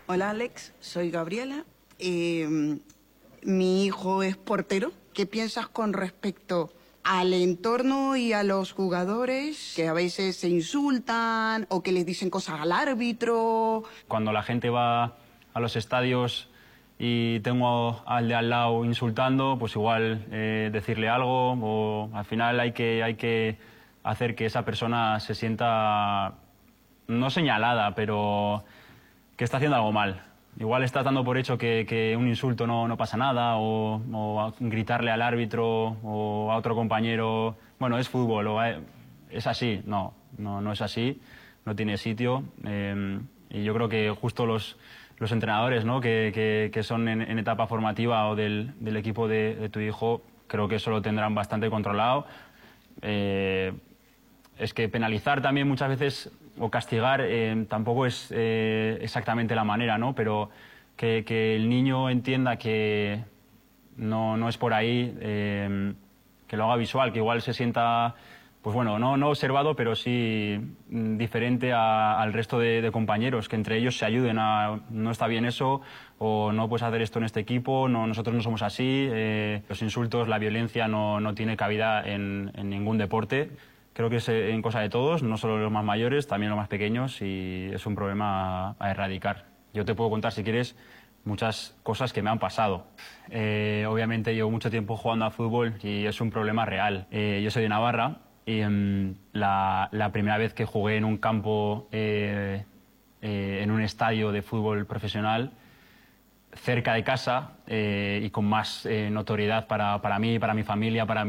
Hola Alex, soy Gabriela. Mi hijo es portero. ¿Qué piensas con respecto al entorno y a los jugadores que a veces se insultan o que les dicen cosas al árbitro? Cuando la gente va a los estadios y tengo al de al lado insultando, pues igual decirle algo, o al final hay que hacer que esa persona se sienta no señalada, pero que está haciendo algo mal. Igual estás dando por hecho que un insulto no pasa nada, o gritarle al árbitro o a otro compañero, bueno, es fútbol, es así. No es así, no tiene sitio. Y yo creo que justo los entrenadores, ¿no?, que son en etapa formativa o del equipo de tu hijo, creo que eso lo tendrán bastante controlado. Es que penalizar también muchas veces o castigar tampoco es exactamente la manera, ¿no? Pero que el niño entienda que no es por ahí, que lo haga visual, que igual se sienta, pues bueno, no observado, pero sí diferente al resto de compañeros, que entre ellos se ayuden a no está bien eso, o no puedes hacer esto en este equipo, nosotros no somos así. Los insultos, la violencia no tiene cabida en ningún deporte. Creo que es en cosa de todos, no solo los más mayores, también los más pequeños, y es un problema a erradicar. Yo te puedo contar, si quieres, muchas cosas que me han pasado. Obviamente llevo mucho tiempo jugando a fútbol y es un problema real. Yo soy de Navarra y la primera vez que jugué en un campo, en un estadio de fútbol profesional, cerca de casa y con más notoriedad para mí, para mi familia, para